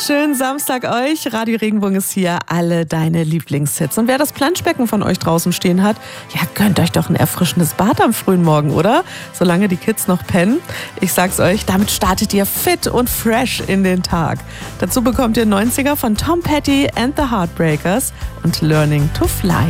Schönen Samstag euch. Radio Regenbogen ist hier. Alle deine Lieblingshits. Und wer das Planschbecken von euch draußen stehen hat, ja, gönnt euch doch ein erfrischendes Bad am frühen Morgen, oder? Solange die Kids noch pennen. Ich sag's euch, damit startet ihr fit und fresh in den Tag. Dazu bekommt ihr 90er von Tom Petty and the Heartbreakers und Learning to Fly.